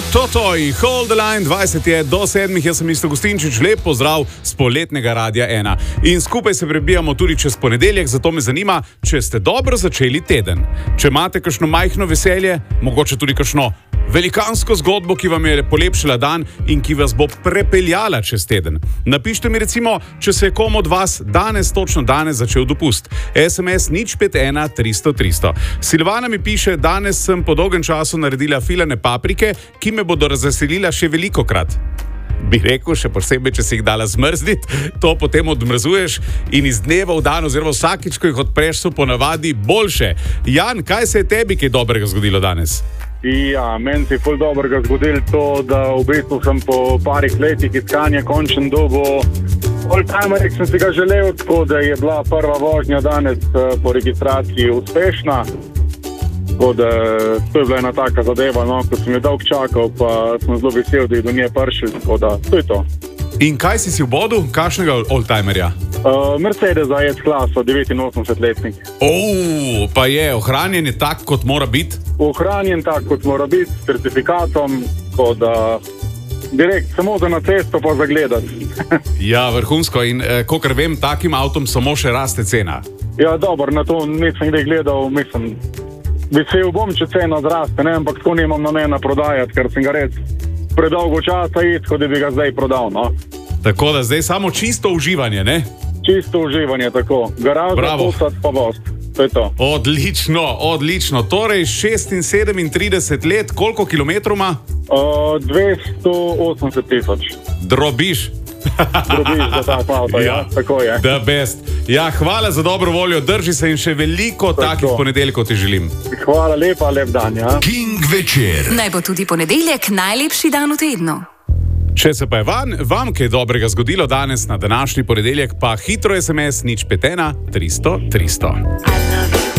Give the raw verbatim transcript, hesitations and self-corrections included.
Toto in Hold the Line, dvajset je do sedmih, jaz sem Mister Gustinčič, lep pozdrav z poletnega Radia ena. In skupaj se prebijamo tudi čez ponedeljek, zato me zanima, če ste dobro začeli teden. Če imate kakšno majhno veselje, mogoče tudi kakšno velikansko zgodbo, ki vam je polepšala dan in ki vas bo prepeljala čez teden. Napišite mi recimo, če se je komu od vas danes, točno danes začel dopust. es em es nič pet ena tristo tristo. Silvana mi piše, danes sem po dolgem času naredila filane paprike, ki me bodo razveselila še velikokrat. Bi rekel, še posebej, če si jih dala zmrzniti, to potem odmrzuješ in iz dneva v dan oziroma vsakič, ko jih odpreš, so ponavadi boljše. Jan, kaj se je tebi kaj dobrega zgodilo danes? Ja, meni se je ful dobrega zgodilo to, da v bistvu sem po parih letih iskanja končen dobo oldtimerek sem si ga želel, tako da je bila prva vožnja danes po registraciji uspešna. Tako da to je bila ena taka zadeva, no, ko sem jo dolgo čakal, pa sem zelo vesel, da je do nje prišel, tako da to je to. In kaj si si v bodu? Kakšnega oldtimerja? Uh, Mercedes A S-klasa, devetinosemdesetletnik. Oh, pa je ohranjen je tak, kot mora biti? Ohranjen tak, kot mora biti, s certifikatom, tako da direkt samo za na cesto pa zagledati. Ja, vrhunsko in eh, kolikor vem, takim avtom samo še raste cena. Ja, dobro, na to nisem gre gledal, mislim, vesel bom, če cena zraste, ne, ampak tako nimam namena prodajati, ker sem ga res predolgo časa iti, kot da bi ga zdaj prodal, no. Tako da zdaj samo čisto uživanje, ne? Čisto uživanje, tako. Garaža, posad pa vost. To je to. Odlično, odlično. Torej šestinsedemintrideseti let, koliko kilometrov ima? Uh, dvesto osemdeset tisoč. Drobiš. Drobiš za tak avto, ja, tako je. The best. Ja, hvala za dobro voljo, drži se in še veliko tako takih ponedeljkov ti želim. Hvala lepa, lep dan, ja. King večer. Naj bo tudi ponedeljek najlepši dan v tednu. Če se pa je van, vam kaj dobrega zgodilo danes na današnji ponedeljek, pa hitro es em es nič pet ena tristo tristo.